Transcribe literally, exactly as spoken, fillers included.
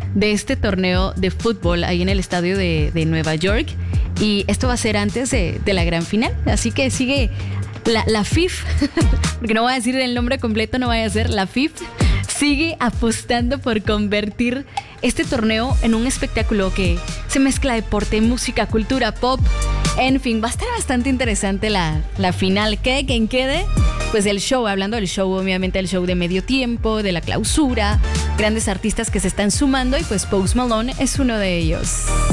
de este torneo de fútbol ahí en el estadio de, de Nueva York. Y esto va a ser antes de, de la gran final. Así que sigue la, la F I F, porque no voy a decir el nombre completo, no vaya a ser la F I F, sigue apostando por convertir este torneo en un espectáculo que se mezcla deporte, música, cultura, pop. En fin, va a estar bastante interesante la, la final. Quede quien quede, pues el show, hablando del show, obviamente el show de medio tiempo, de la clausura, grandes artistas que se están sumando y pues Post Malone es uno de ellos.